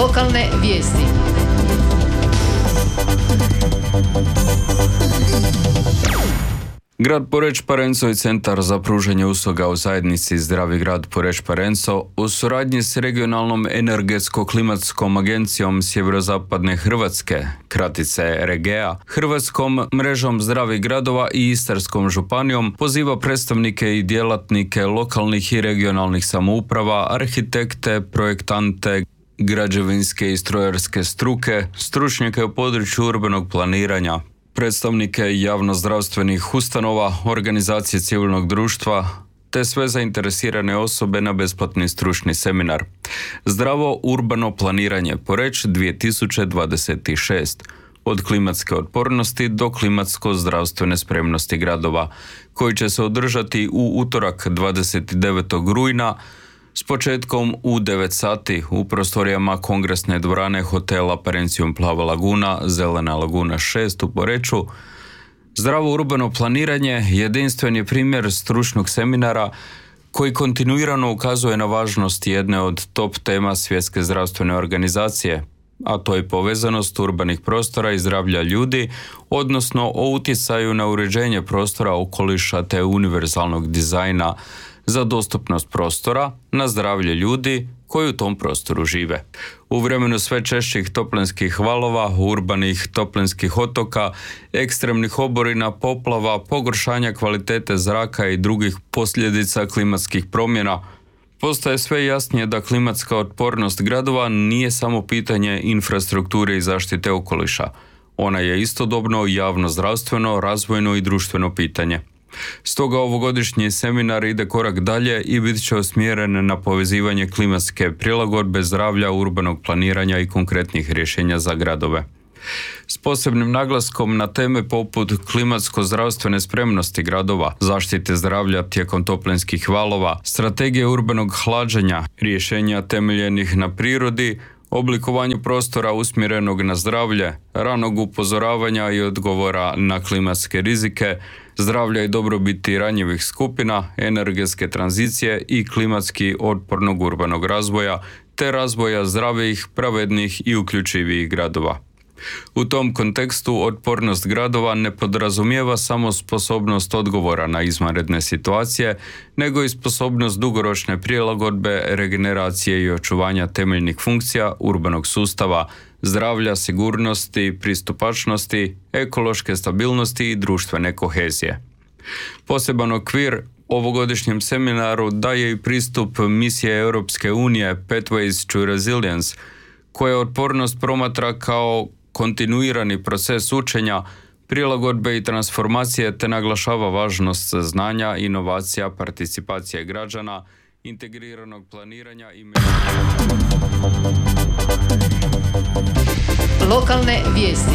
Lokalne vijesti. Grad Poreč Parenco i Centar za pružanje usluga u zajednici Zdravi grad Poreč Parenco u suradnji s regionalnom energetsko-klimatskom agencijom Sjeverozapadne Hrvatske, kratice REGEA, Hrvatskom mrežom zdravih gradova i Istarskom županijom poziva predstavnike i djelatnike lokalnih i regionalnih samouprava, arhitekte, projektante, građevinske i strojarske struke, stručnjake u području urbanog planiranja, predstavnike javnozdravstvenih ustanova, organizacije civilnog društva, te sve zainteresirane osobe na besplatni stručni seminar. Zdravo urbano planiranje Poreč 2026. Od klimatske otpornosti do klimatsko-zdravstvene spremnosti gradova, koji će se održati u utorak 29. rujna s početkom u 9 sati u prostorijama kongresne dvorane hotela Parencium Plava Laguna, Zelena Laguna 6 u Poreču. Zdravo urbano planiranje jedinstven je primjer stručnog seminara koji kontinuirano ukazuje na važnost jedne od top tema Svjetske zdravstvene organizacije, a to je povezanost urbanih prostora i zdravlja ljudi, odnosno o utjecaju na uređenje prostora, okoliša te univerzalnog dizajna za dostupnost prostora na zdravlje ljudi koji u tom prostoru žive. U vremenu sve češćih toplinskih valova, urbanih toplinskih otoka, ekstremnih oborina, poplava, pogoršanja kvalitete zraka i drugih posljedica klimatskih promjena, postaje sve jasnije da klimatska otpornost gradova nije samo pitanje infrastrukture i zaštite okoliša. Ona je istodobno javno zdravstveno, razvojno i društveno pitanje. Stoga ovogodišnji seminar ide korak dalje i bit će usmjeren na povezivanje klimatske prilagodbe, zdravlja, urbanog planiranja i konkretnih rješenja za gradove. S posebnim naglaskom na teme poput klimatsko-zdravstvene spremnosti gradova, zaštite zdravlja tijekom toplinskih valova, strategije urbanog hlađenja, rješenja temeljenih na prirodi, oblikovanju prostora usmjerenog na zdravlje, ranog upozoravanja i odgovora na klimatske rizike, zdravlja i dobrobiti ranjivih skupina, energetske tranzicije i klimatski otpornog urbanog razvoja, te razvoja zdravijih, pravednih i uključivijih gradova. U tom kontekstu otpornost gradova ne podrazumijeva samo sposobnost odgovora na izvanredne situacije, nego i sposobnost dugoročne prilagodbe, regeneracije i očuvanja temeljnih funkcija urbanog sustava, zdravlja, sigurnosti, pristupačnosti, ekološke stabilnosti i društvene kohezije. Poseban okvir ovogodišnjem seminaru daje i pristup misije Europske unije Pathways to Resilience, koja otpornost promatra kao kontinuirani proces učenja, prilagodbe i transformacije te naglašava važnost znanja, inovacija, participacije građana, integriranog planiranja i Lokalne vijesti.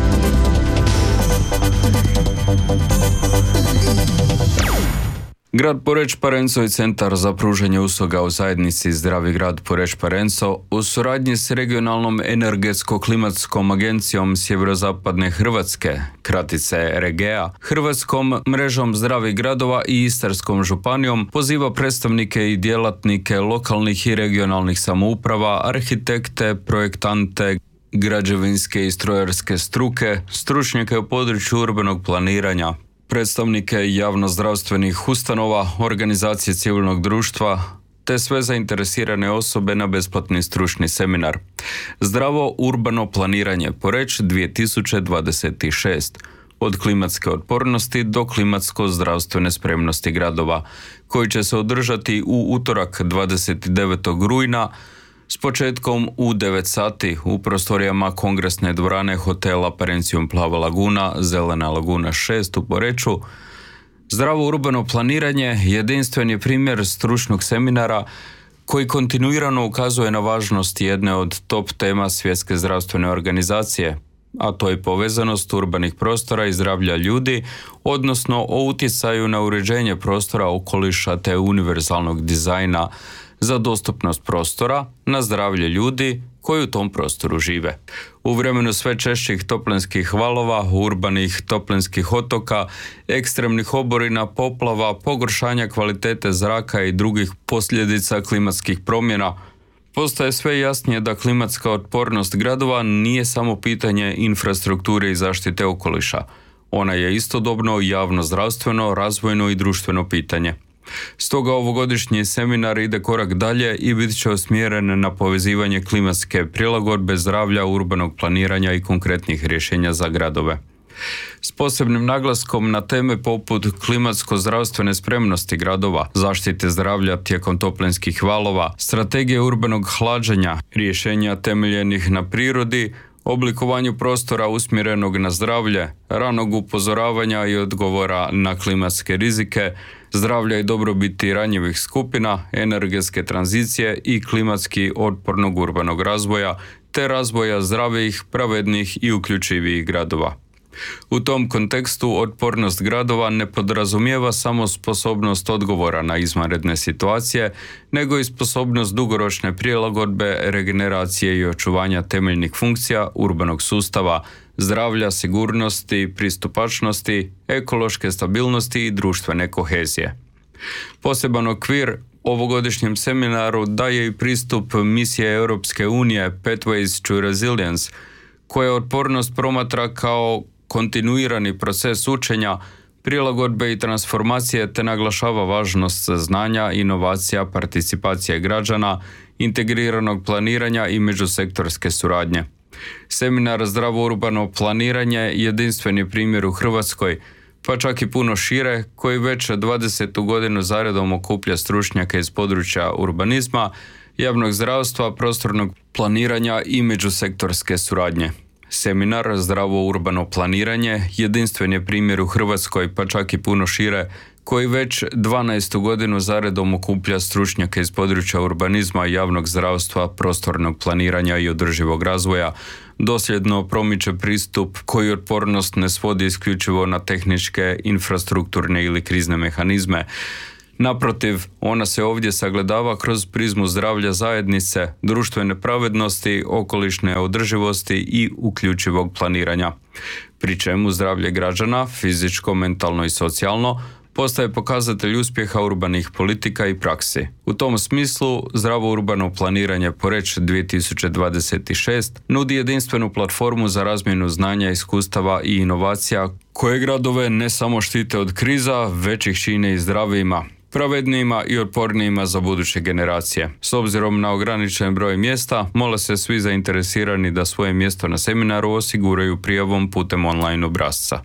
Grad Poreč Parenco i Centar za pružanje usluga u zajednici Zdravi grad Poreč Parenco u suradnji s regionalnom energetsko-klimatskom agencijom Sjeverozapadne Hrvatske, kratice REGEA, Hrvatskom mrežom zdravih gradova i Istarskom županijom poziva predstavnike i djelatnike lokalnih i regionalnih samouprava, arhitekte, projektante, građevinske i strojarske struke, stručnjake u području urbanog planiranja, predstavnike javnozdravstvenih ustanova, organizacije civilnog društva, te sve zainteresirane osobe na besplatni stručni seminar. Zdravo urbano planiranje Poreč 2026. Od klimatske otpornosti do klimatsko-zdravstvene spremnosti gradova, koji će se održati u utorak 29. rujna s početkom u 9 sati u prostorijama kongresne dvorane hotela Parencium Plava Laguna, Zelena Laguna 6 u Poreču. Zdravo urbano planiranje jedinstven je primjer stručnog seminara koji kontinuirano ukazuje na važnost jedne od top tema Svjetske zdravstvene organizacije, a to je povezanost urbanih prostora i zdravlja ljudi, odnosno o utjecaju na uređenje prostora, okoliša te univerzalnog dizajna za dostupnost prostora na zdravlje ljudi koji u tom prostoru žive. U vremenu sve češćih toplinskih valova, urbanih toplinskih otoka, ekstremnih oborina, poplava, pogoršanja kvalitete zraka i drugih posljedica klimatskih promjena, Postaje sve jasnije da klimatska otpornost gradova nije samo pitanje infrastrukture i zaštite okoliša. Ona je istodobno javno zdravstveno, razvojno i društveno pitanje. Stoga ovogodišnji seminar ide korak dalje i bit će usmjeren na povezivanje klimatske prilagodbe, zdravlja, urbanog planiranja i konkretnih rješenja za gradove. S posebnim naglaskom na teme poput klimatsko-zdravstvene spremnosti gradova, zaštite zdravlja tijekom toplinskih valova, strategije urbanog hlađenja, rješenja temeljenih na prirodi, oblikovanju prostora usmjerenog na zdravlje, ranog upozoravanja i odgovora na klimatske rizike, zdravlja i dobrobiti ranjivih skupina, energetske tranzicije i klimatski otpornog urbanog razvoja, te razvoja zdravijih, pravednih i uključivijih gradova. U tom kontekstu otpornost gradova ne podrazumijeva samo sposobnost odgovora na izvanredne situacije, nego i sposobnost dugoročne prilagodbe, regeneracije i očuvanja temeljnih funkcija urbanog sustava, zdravlja, sigurnosti, pristupačnosti, ekološke stabilnosti i društvene kohezije. Poseban okvir ovogodišnjem seminaru daje i pristup misije Europske unije Pathways to Resilience, koja otpornost promatra kao kontinuirani proces učenja, prilagodbe i transformacije te naglašava važnost znanja, inovacija, participacije građana, integriranog planiranja i međusektorske suradnje. Seminar Zdravo urbano planiranje jedinstveni primjer u Hrvatskoj, pa čak i puno šire, koji već 20. godinu zaredom okuplja stručnjake iz područja urbanizma, javnog zdravstva, prostornog planiranja i međusektorske suradnje. Seminar Zdravo urbano planiranje jedinstven je primjer u Hrvatskoj, pa čak i puno šire, koji već 12. godinu zaredom okuplja stručnjake iz područja urbanizma, javnog zdravstva, prostornog planiranja i održivog razvoja, dosljedno promiče pristup koji otpornost ne svodi isključivo na tehničke, infrastrukturne ili krizne mehanizme. Naprotiv, ona se ovdje sagledava kroz prizmu zdravlja zajednice, društvene pravednosti, okolišne održivosti i uključivog planiranja. Pri čemu zdravlje građana, fizičko, mentalno i socijalno, postaje pokazatelj uspjeha urbanih politika i praksi. U tom smislu, Zdravo urbano planiranje Poreč 2026 nudi jedinstvenu platformu za razmjenu znanja, iskustava i inovacija koje gradove ne samo štite od kriza, već ih čine i zdravijima, pravednijima i otpornijima za buduće generacije. S obzirom na ograničen broj mjesta, mole se svi zainteresirani da svoje mjesto na seminaru osiguraju prijavom putem online obrasca.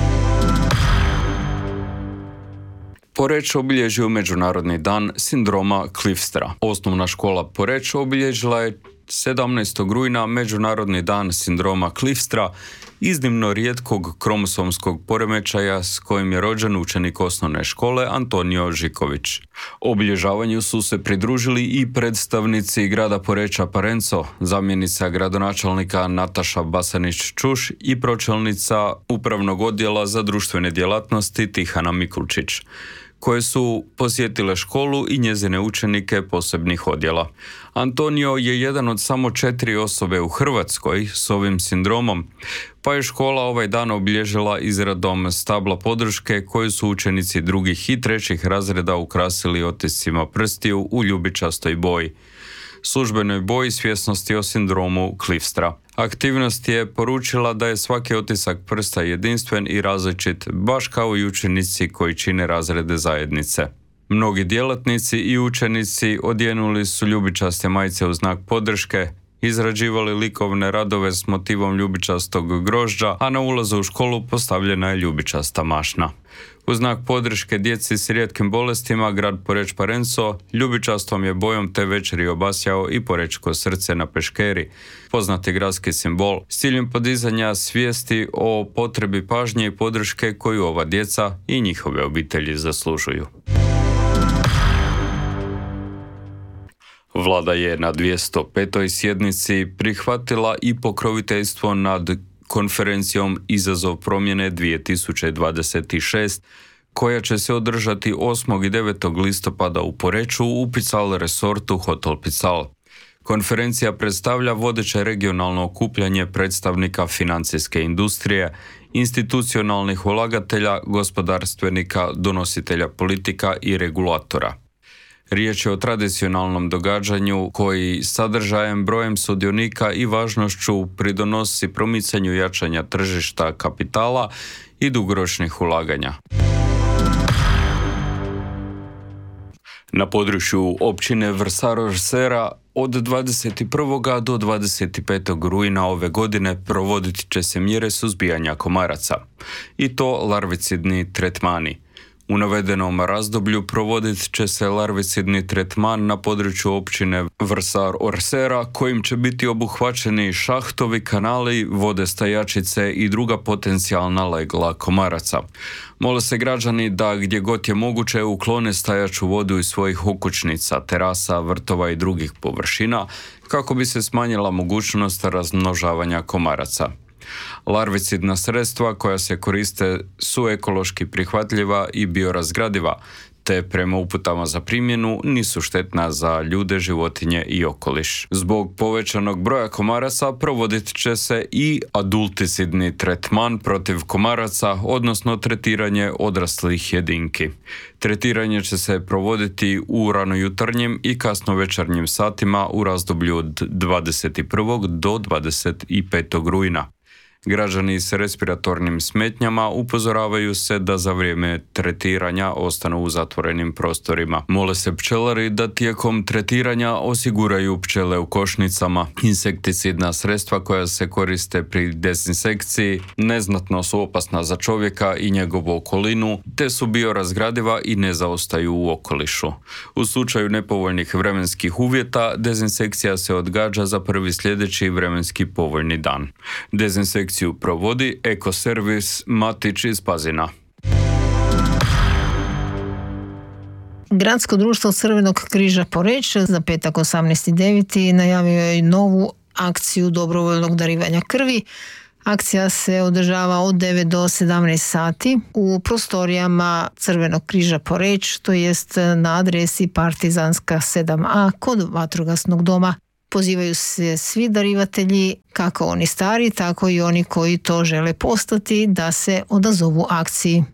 Poreč obilježio Međunarodni dan sindroma Clivestra. Osnovna škola Poreč obilježila je 17. rujna Međunarodni dan sindroma Clivestra, iznimno rijetkog kromosomskog poremećaja s kojim je rođen učenik osnovne škole Antonio Žiković. Obilježavanju su se pridružili i predstavnici grada Poreča Parenco, zamjenica gradonačelnika Nataša Basanić-Čuš i pročelnica Upravnog odjela za društvene djelatnosti Tihana Mikulčić, koje su posjetile školu i njezine učenike posebnih odjela. Antonio je jedan od samo 4 osobe u Hrvatskoj s ovim sindromom, pa je škola ovaj dan obilježila izradom stabla podrške koju su učenici drugih i trećih razreda ukrasili otiscima prstiju u ljubičastoj boji, službenoj boji svjesnosti o sindromu Clivestra. Aktivnost je poručila da je svaki otisak prsta jedinstven i različit, baš kao i učenici koji čine razrede zajednice. Mnogi djelatnici i učenici odjenuli su ljubičaste majice u znak podrške, izrađivali likovne radove s motivom ljubičastog grožđa, a na ulazu u školu postavljena je ljubičasta mašna. U znak podrške djeci s rijetkim bolestima, grad Poreč Parenco ljubičastom je bojom te večeri obasjao i porečko srce na peškeri, poznati gradski simbol, s ciljem podizanja svijesti o potrebi pažnje i podrške koju ova djeca i njihove obitelji zaslužuju. Vlada je na 205. sjednici prihvatila i pokroviteljstvo nad konferencijom Izazov promjene 2026, koja će se održati 8. i 9. listopada u Poreču u Pical resortu Hotel Pical. Konferencija predstavlja vodeće regionalno okupljanje predstavnika financijske industrije, institucionalnih ulagatelja, gospodarstvenika, donositelja politika i regulatora. Riječ je o tradicionalnom događanju koji sadržajem, brojem sudionika i važnošću pridonosi promicanju jačanja tržišta kapitala i dugoročnih ulaganja. Na području općine Vrsar-Orsera od 21. do 25. rujna ove godine provodit će se mjere suzbijanja komaraca, i to larvicidni tretmani. U navedenom razdoblju provodit će se larvicidni tretman na području općine Vrsar-Orsera, kojim će biti obuhvaćeni šahtovi, kanali, vode stajačice i druga potencijalna legla komaraca. Mole se građani da gdje god je moguće uklone stajaću vodu iz svojih okućnica, terasa, vrtova i drugih površina kako bi se smanjila mogućnost razmnožavanja komaraca. Larvicidna sredstva koja se koriste su ekološki prihvatljiva i biorazgradiva, te prema uputama za primjenu nisu štetna za ljude, životinje i okoliš. Zbog povećanog broja komaraca provodit će se i adulticidni tretman protiv komaraca, odnosno tretiranje odraslih jedinki. Tretiranje će se provoditi u ranojutarnjim i kasnovečernjim satima u razdoblju od 21. do 25. rujna. Građani s respiratornim smetnjama upozoravaju se da za vrijeme tretiranja ostanu u zatvorenim prostorima. Mole se pčelari da tijekom tretiranja osiguraju pčele u košnicama. Insekticidna sredstva koja se koriste pri dezinsekciji neznatno su opasna za čovjeka i njegovu okolinu, te su biorazgradiva i ne zaostaju u okolišu. U slučaju nepovoljnih vremenskih uvjeta, dezinsekcija se odgađa za prvi sljedeći vremenski povoljni dan. Dezinsekciju provodi Ekoservis Matić iz Pazina. Gradsko društvo Crvenog križa Poreč za petak 18.9. najavio je novu akciju dobrovoljnog darivanja krvi. Akcija se održava od 9 do 17 sati u prostorijama Crvenog križa Poreč, to jest na adresi Partizanska 7a kod vatrogasnog doma. Pozivaju se svi darivatelji, kako oni stari, tako i oni koji to žele postati, da se odazovu akciji.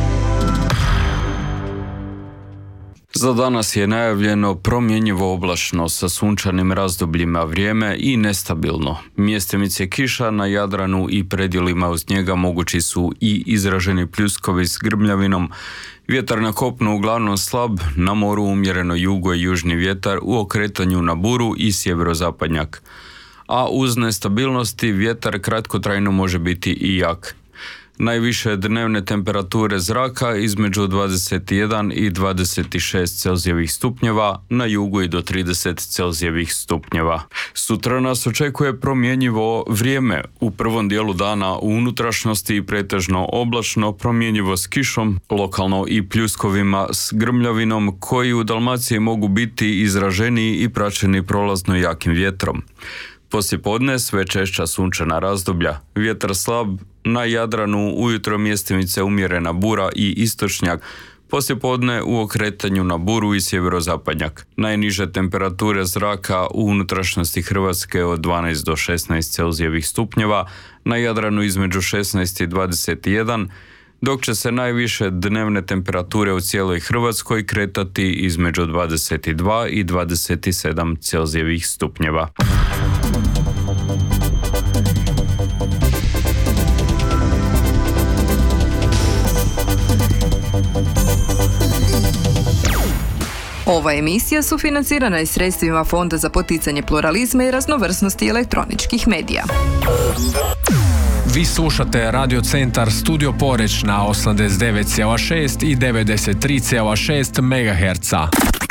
Za danas je najavljeno promjenjivo oblačno sa sunčanim razdobljima vrijeme i nestabilno. Mjestimice kiša na Jadranu i predjelima uz njega mogući su i izraženi pljuskovi s grmljavinom. Vjetar na kopnu uglavnom slab, na moru umjereno jugo i južni vjetar u okretanju na buru i sjeverozapadnjak. A uz nestabilnosti vjetar kratkotrajno može biti i jak. Najviše dnevne temperature zraka između 21 i 26 Celzijevih stupnjeva, na jugu i do 30 Celzijevih stupnjeva. Sutra nas očekuje promjenjivo vrijeme. U prvom dijelu dana u unutrašnjosti pretežno oblačno, promjenjivo s kišom, lokalno i pljuskovima s grmljavinom koji u Dalmaciji mogu biti izraženiji i praćeni prolazno jakim vjetrom. Poslijepodne sve češća sunčana razdoblja, vjetar slab, na Jadranu ujutro mjestimice umjerena bura i istočnjak, poslijepodne u okretanju na buru i sjeverozapadnjak. Najniže temperature zraka u unutrašnjosti Hrvatske od 12 do 16 Celzijevih stupnjeva, na Jadranu između 16 i 21, dok će se najviše dnevne temperature u cijeloj Hrvatskoj kretati između 22 i 27 Celzijevih stupnjeva. Ova emisija sufinancirana je sredstvima Fonda za poticanje pluralizma i raznovrsnosti elektroničkih medija. Vi slušate Radio Centar Studio Poreč na 89,6 i 93,6 MHz.